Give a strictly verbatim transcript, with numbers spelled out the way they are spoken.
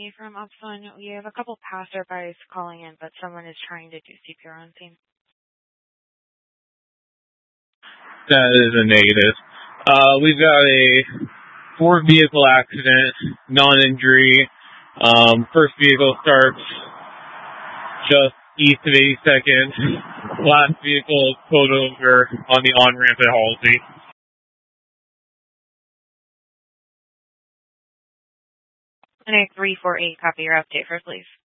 From Upson, we have a couple passerbys calling in, but someone is trying to do C P R on scene. That is a negative. Uh, we've got a four vehicle accident, non-injury. Um, first vehicle starts just east of eighty-second. Last vehicle is pulled over on the on-ramp at Halsey. Clinic three four eight, copy your update first, please.